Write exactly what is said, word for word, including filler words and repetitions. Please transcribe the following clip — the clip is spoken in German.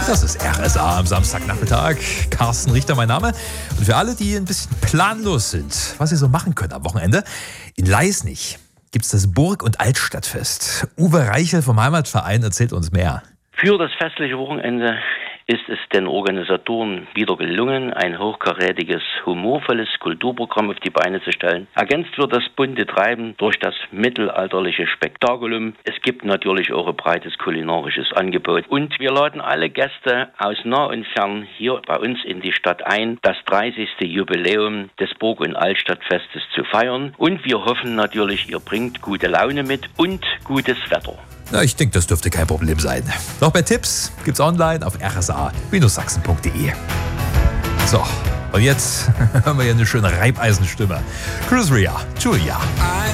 Das ist R S A am Samstagnachmittag. Carsten Richter mein Name. Und für alle, die ein bisschen planlos sind, was sie so machen können am Wochenende, in Leisnig gibt es das Burg- und Altstadtfest. Uwe Reichel vom Heimatverein erzählt uns mehr. Für das festliche Wochenende ist es den Organisatoren wieder gelungen, ein hochkarätiges, humorvolles Kulturprogramm auf die Beine zu stellen. Ergänzt wird das bunte Treiben durch das mittelalterliche Spektakulum. Es gibt natürlich auch ein breites kulinarisches Angebot. Und wir laden alle Gäste aus nah und fern hier bei uns in die Stadt ein, das dreißigste Jubiläum des Burg- und Altstadtfestes zu feiern. Und wir hoffen natürlich, ihr bringt gute Laune mit und gutes Wetter. Na, ich denke, das dürfte kein Problem sein. Noch mehr Tipps gibt's online auf r s a Sachsen punkt d e. So, und jetzt hören wir hier eine schöne Reibeisenstimme. Chris Rea, Julia.